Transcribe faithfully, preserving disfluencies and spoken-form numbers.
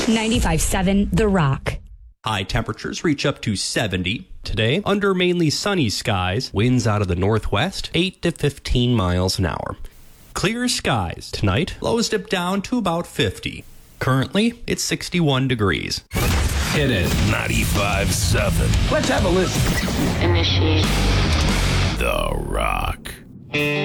ninety-five seven The Rock. High temperatures reach up to seventy today under mainly sunny skies. Winds out of the northwest, eight to fifteen miles an hour. Clear skies tonight. Lows dip down to about fifty. Currently, it's sixty-one degrees. Hit it. ninety-five seven. Let's have a listen. Initiate. The Rock.